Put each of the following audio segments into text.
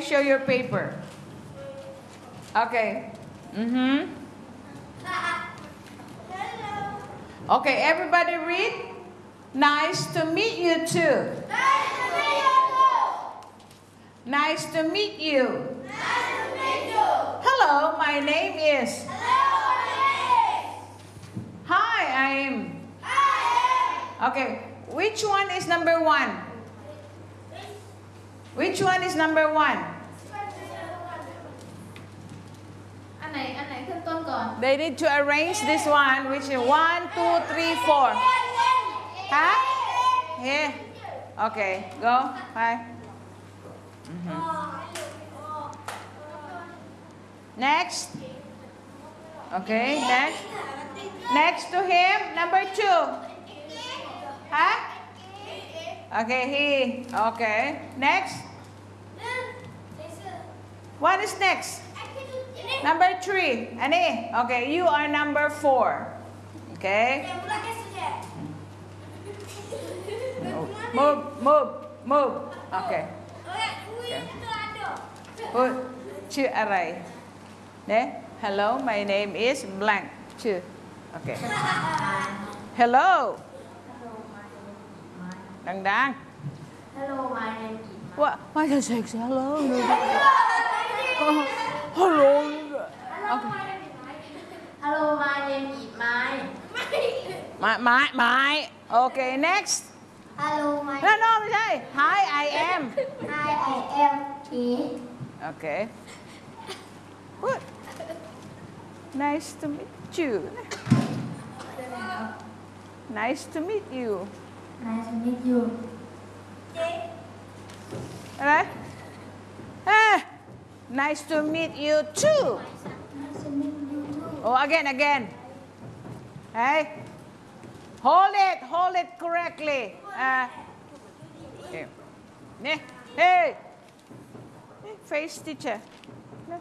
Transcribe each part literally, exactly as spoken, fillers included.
show your paper. Okay. Mm-hmm. Okay, everybody read. Nice to meet you too. Nice to meet you. Nice to meet you. Nice to meet you. Hello, my name is. Hello, my name is. Hi, I am. I am. Okay, which one is number one? Which one is number one? Anh này, anh nàyขึ้นต้นก่อน They need to arrange this one, which is one, two, three, four. Huh? Here. Okay, go. Bye. Mm-hmm. Next. Okay, next. Next to him, number two. Huh? Okay, he. Okay. Next. What is next? Number three. Ani. Okay, you are number four. Okay. Move, move, move. Okay. Okay. Put ชื่ออะไรเนี่ย Hello, my name is blank ชื่อ Okay. Hello. ดังๆ Hello my name is What? Why does it say hello? Hello. Okay. Hello my name is Mai My, my, my. Okay, next. Hello my No, no, ไม่ใช่ Hi, I am. Hi I am E Okay. Good. Nice to meet you. Nice to meet you. Nice to meet you อะไร Ah, nice to meet you too. Nice to meet you too Oh, again, again. Hey, hold it, hold it correctly. Uh, okay. Hey, hey, face teacher. No.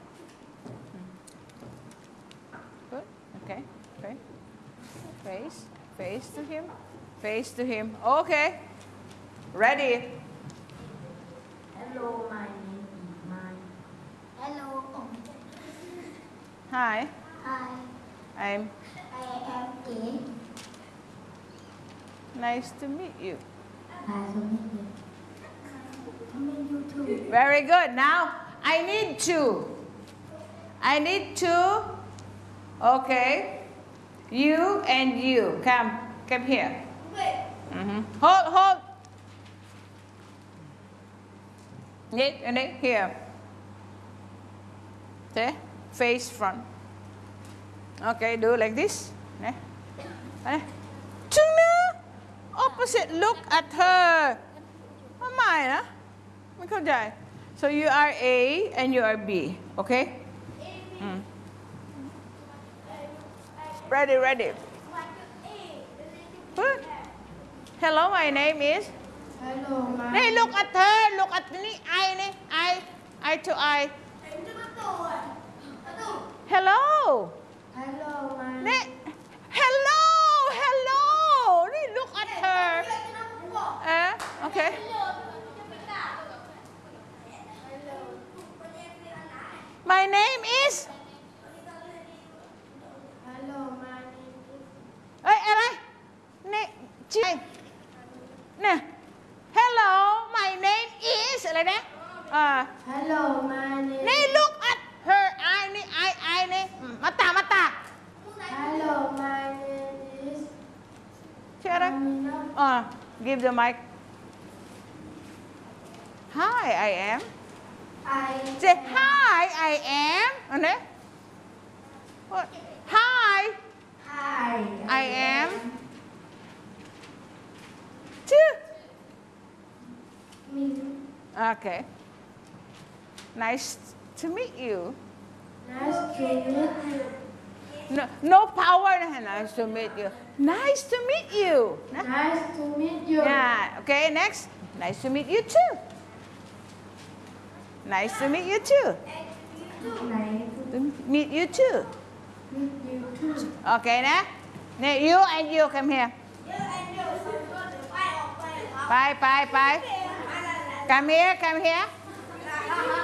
Good. Okay. Okay. Face, face to him, face to him. Okay. Ready. Hello my name is Mai Hello Hi, Hi I'm. I am E Nice to meet you. Nice to meet you Meet you too Very good. Now I need two. I need two. Okay. You and you. Come. Come here. Mm-hmm. Hold, hold. Need, and then here. Okay. Face front. Okay. Do like this. Okay. Okay. Opposite. Look at her. ทำไมนะไม่เข้าใจ So you are A and you are B. Okay. Mm. Ready, ready. Good. Hello, my name is. Hello my Hey, look at her. Look at me. I, ni. I, eye to eye. Hello. Hello my Ni. Hello, hello. Ni, look at her. Uh, okay. My name is. Hello my name is เอ้ยอะไรนี่ชื่อเนี่ย Hello my name is อะไรนะอ่า Hello my name นี่ look at her eye นี่ eye eye นี่มาตามาตา Hello my name is ชื่ออะไร Amina อ่า give the mic Hi I am I say Hi I am อันนี้ What? Hi Hi I am two Me Okay nice to meet you Nice to meet you No, no power. Nice to meet you. Nice to meet you. Nice to meet you Yeah. Okay. Next. Nice to meet you too. Nice to meet you too. Nice to Meet you too. meet you too Okay, nah. Now you and you come here. Bye, bye, bye. Come here, come here.